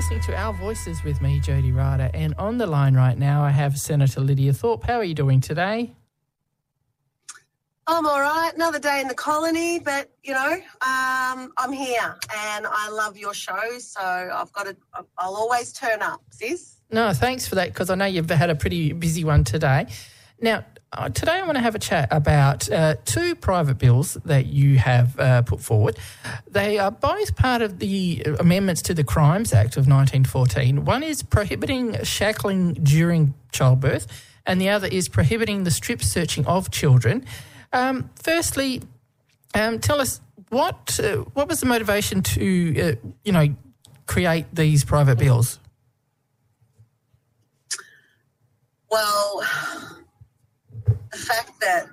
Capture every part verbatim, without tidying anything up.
listening to Our Voices with me, Jody Ryder, and on the line right now I have Senator Lydia Thorpe. How are you doing today? I'm all right. Another day in the colony, but, you know, um, I'm here and I love your show, so I've got to, I'll always turn up, sis. No, thanks for that, because I know you've had a pretty busy one today. Now, uh, today I want to have a chat about uh, two private bills that you have uh, put forward. They are both part of the amendments to the Crimes Act of nineteen fourteen. One is prohibiting shackling during childbirth, and the other is prohibiting the strip searching of children. Um, firstly, um, tell us what uh, what was the motivation to, uh, you know, create these private bills? Well, the fact that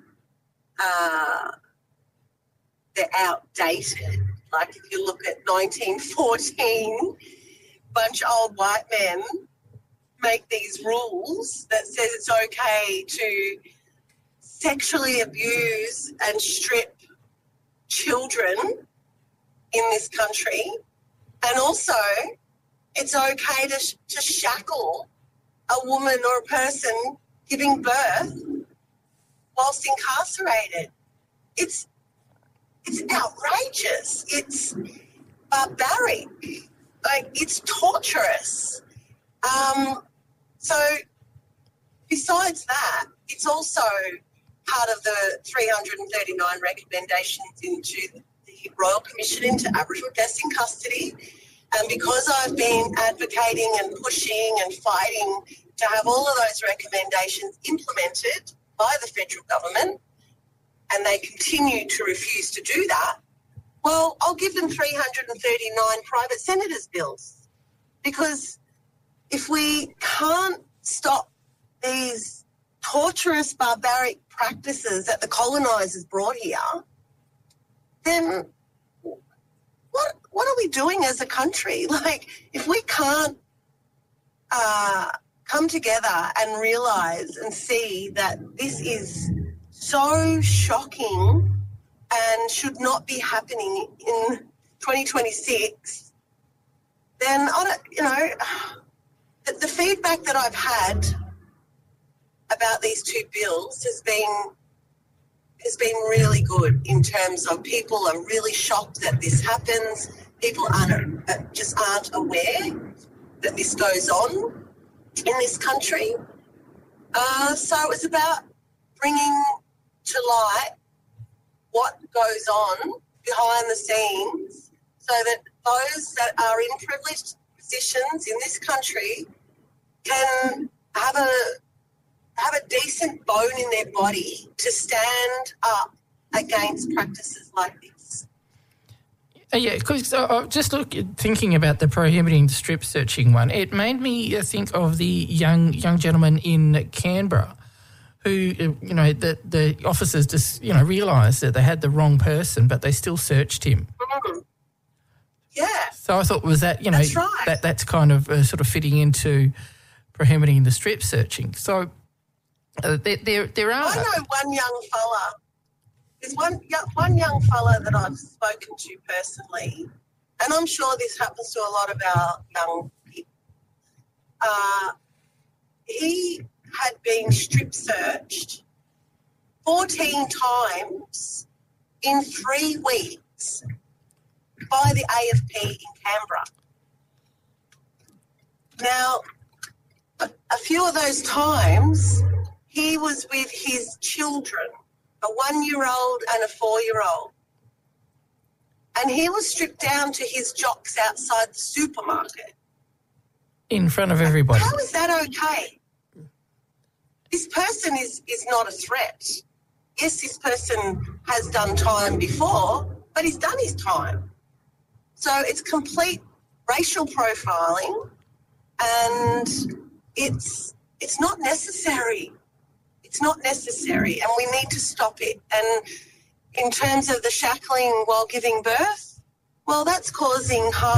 uh, they're outdated, like if you look at nineteen fourteen, a bunch of old white men make these rules that says it's okay to sexually abuse and strip children in this country, and also it's okay to, sh- to shackle a woman or a person giving birth whilst incarcerated. It's it's outrageous. It's barbaric. Like, it's torturous. Um, so besides that, it's also part of the three hundred thirty-nine recommendations into the Royal Commission into Aboriginal Deaths in Custody. And because I've been advocating and pushing and fighting to have all of those recommendations implemented by the federal government, and they continue to refuse to do that, well, I'll give them three hundred thirty-nine private senators' bills. Because if we can't stop these torturous, barbaric practices that the colonisers brought here, then what what are we doing as a country? Like, if we can't uh, come together and realise and see that this is so shocking and should not be happening in twenty twenty-six, then, I don't, you know, the, the feedback that I've had about these two bills has been has been really good, in terms of people are really shocked that this happens. People aren't, uh, just aren't aware that this goes on in this country. Uh, so it was about bringing to light what goes on behind the scenes, so that those that are in privileged positions in this country can have a have a decent bone in their body to stand up against practices like this. Uh, yeah, because uh, just look, thinking about the prohibiting the strip searching one, it made me uh, think of the young young gentleman in Canberra who, uh, you know, the, the officers just, you know, realised that they had the wrong person, but they still searched him. Mm. Yeah. So I thought, was that, you know, that's right. that that's kind of uh, sort of fitting into prohibiting the strip searching. So uh, there, there, there are... I know one young fella, there's one, one young fella that I've spoken to personally, and I'm sure this happens to a lot of our young people. Uh, he had been strip searched fourteen times in three weeks by the A F P in Canberra. Now, a, a few of those times, he was with his children, a one-year-old and a four-year-old. And he was stripped down to his jocks outside the supermarket. In front of everybody. How is that okay? This person is, is not a threat. Yes, this person has done time before, but he's done his time. So it's complete racial profiling, and it's it's not necessary. It's not necessary, and we need to stop it. And in terms of the shackling while giving birth, well, that's causing harm.